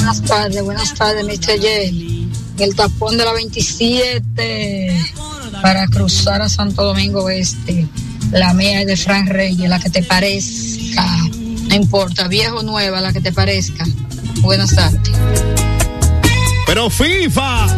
buenas tardes, Mr. J. El tapón de la 27 para cruzar a Santo Domingo Este. La mía es de Frank Reyes, la que te parezca. No importa, vieja o nueva, la que te parezca. Buenas tardes. Pero FIFA